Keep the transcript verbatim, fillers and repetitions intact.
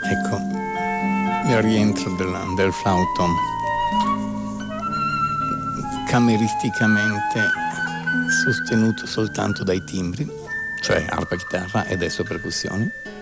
Ecco, il rientro del, del flauto cameristicamente sostenuto soltanto dai timbri, cioè arpa, chitarra e adesso percussioni,